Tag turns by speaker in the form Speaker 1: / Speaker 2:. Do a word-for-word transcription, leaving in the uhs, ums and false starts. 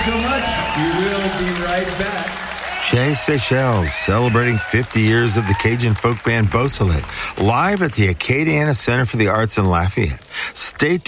Speaker 1: so much. We will be right back.
Speaker 2: Chez Seychelles, celebrating fifty years of the Cajun folk band Beausoleil, live at the Acadiana Center for the Arts in Lafayette. Stay tuned.